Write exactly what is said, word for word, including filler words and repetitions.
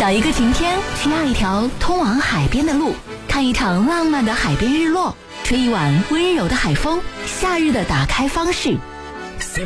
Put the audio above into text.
找一个晴天，去压一条通往海边的路，看一场浪漫的海边日落，吹一晚温柔的海风，夏日的打开方式。